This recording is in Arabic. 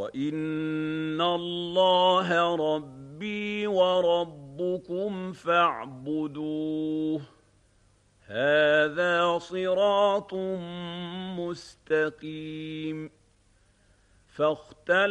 وإن الله ربي وربكم فاعبدوه هذا صراط مستقيم.